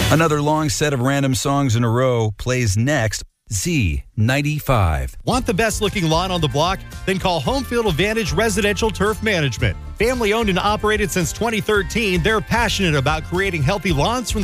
Another long set of random songs in a row plays next. Z95. Want the best looking lawn on the block? Then call Homefield Advantage Residential Turf Management. Family owned and operated since 2013, they're passionate about creating healthy lawns from the